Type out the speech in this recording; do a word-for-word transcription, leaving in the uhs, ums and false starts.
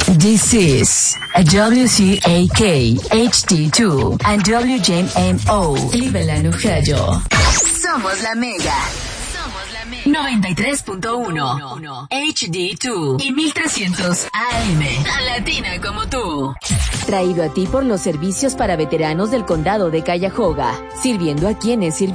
This is a W C A K H D two and W J M O Cleveland, Ohio. Somos la Mega. Somos la Mega. noventa y tres punto uno H D dos y mil trescientos A M. Tan latina como tú. Traído a ti por los servicios para veteranos del condado de Cuyahoga, sirviendo a quienes sirven.